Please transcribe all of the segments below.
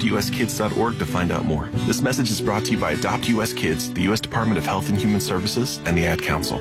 adoptuskids.org to find out more. This message is brought to you by Adopt US Kids, the U.S. Department of Health and Human Services, and the Ad Council.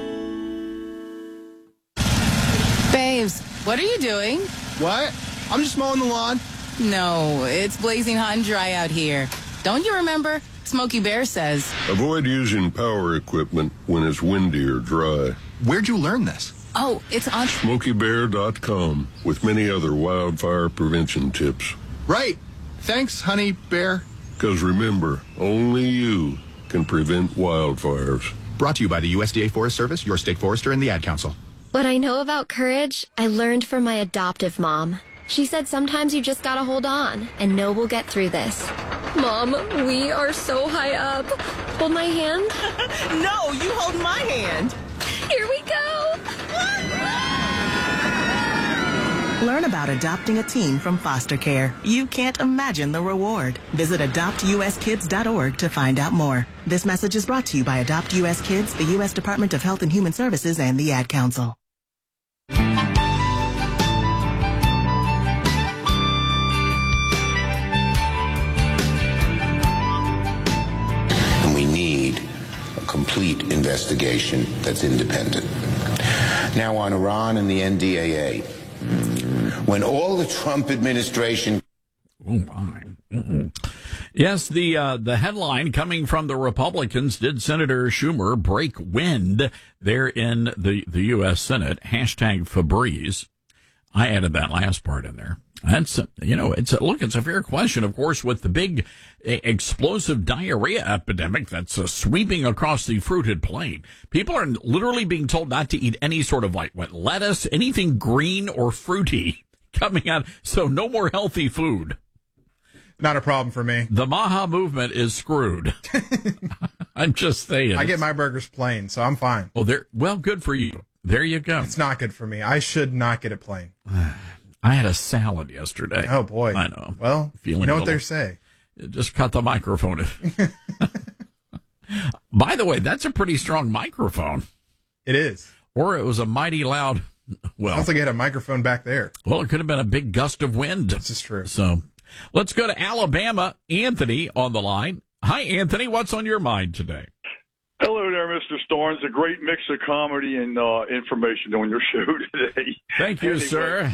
Babes, what are you doing? What? I'm just mowing the lawn. No, it's blazing hot and dry out here. Don't you remember? Smokey Bear says, avoid using power equipment when it's windy or dry. Where'd you learn this? oh, it's on SmokeyBear.com with many other wildfire prevention tips. Right. Thanks, Honey Bear. Because remember, only you can prevent wildfires. Brought to you by the USDA Forest Service, your state forester, and the Ad Council. What I know about courage, I learned from my adoptive mom. She said sometimes you just gotta hold on and know we'll get through this. Mom, we are so high up. Hold my hand. No, you hold my hand. Here we go. Learn about adopting a teen from foster care. You can't imagine the reward. Visit adoptuskids.org to find out more. This message is brought to you by Adopt US Kids, the U.S. Department of Health and Human Services, and the Ad Council. And we need a complete investigation that's independent. Now on Iran and the NDAA. When all the Trump administration... Oh, my. Yes, the headline coming from the Republicans, did Senator Schumer break wind there in the U.S. Senate? Hashtag Febreze. I added that last part in there. That's, it's a fair question, of course, with the big explosive diarrhea epidemic that's sweeping across the fruited plain. People are literally being told not to eat any sort of lettuce, anything green or fruity coming out. So no more healthy food. Not a problem for me. The Maha movement is screwed. I'm just saying. I get my burgers plain, so I'm fine. Well, good for you. There you go. It's not good for me. I should not get it plain. I had a salad yesterday. Oh, boy. I know. Well, you know what they say. Just cut the microphone. By the way, that's a pretty strong microphone. It is. Or it was a mighty loud, sounds like you had a microphone back there. Well, it could have been a big gust of wind. This is true. So let's go to Alabama. Anthony on the line. Hi, Anthony. What's on your mind today? Hello there, Mr. Starnes. A great mix of comedy and information on your show today. Thank you, sir.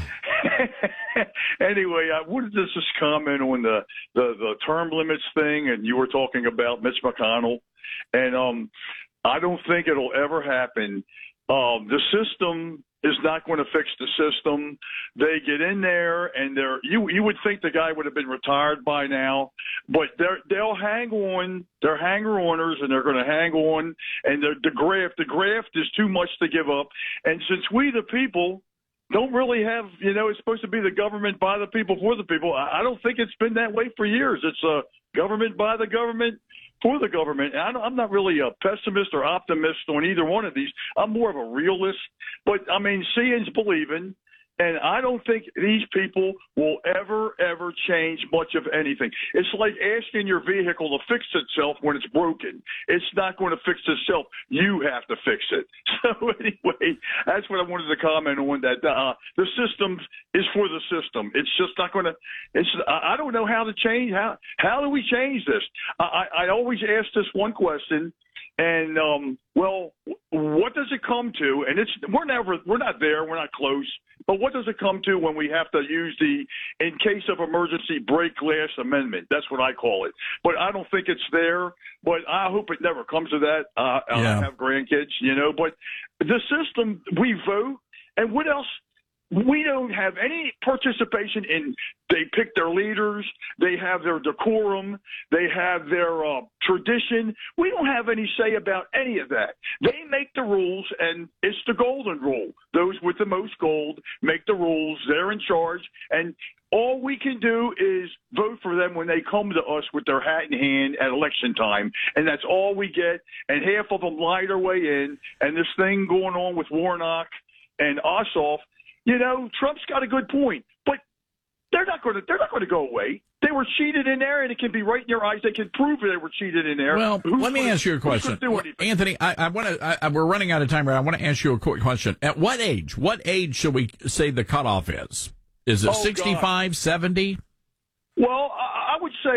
Anyway, I wanted to just comment on the term limits thing, and you were talking about Mitch McConnell, and I don't think it'll ever happen. The system is not going to fix the system. They get in there, and you would think the guy would have been retired by now, but they'll hang on. They're hanger-oners, and they're going to hang on. And the graft is too much to give up. And since we, the people, don't really have, it's supposed to be the government by the people for the people. I don't think it's been that way for years. It's government by the government for the government. I'm not really a pessimist or optimist on either one of these. I'm more of a realist. But, seeing's believing, and I don't think these people will ever change much of anything. It's like asking your vehicle to fix itself when it's broken. It's not going to fix itself. You have to fix it. So anyway, that's what I wanted to comment on, that the system is for the system. It's just not going to – I don't know how to change. How do we change this? I always ask this one question. And what does it come to? And we're not there, we're not close. But what does it come to when we have to use the in case of emergency break glass amendment? That's what I call it. But I don't think it's there. But I hope it never comes to that. I have grandkids, But the system, we vote, and what else? We don't have any participation in. They pick their leaders. They have their decorum. They have their tradition. We don't have any say about any of that. They make the rules, and it's the golden rule. Those with the most gold make the rules. They're in charge, and all we can do is vote for them when they come to us with their hat in hand at election time, and that's all we get. And half of them lie their way in. And this thing going on with Warnock and Ossoff. Trump's got a good point, but they're not going to go away. They were cheated in there, and it can be right in your eyes. They can prove they were cheated in there. Well, let me ask you a question, Anthony. We're running out of time, right? I want to ask you a quick question. At what age? What age should we say the cutoff is? Is it 65, 70? Well, I would say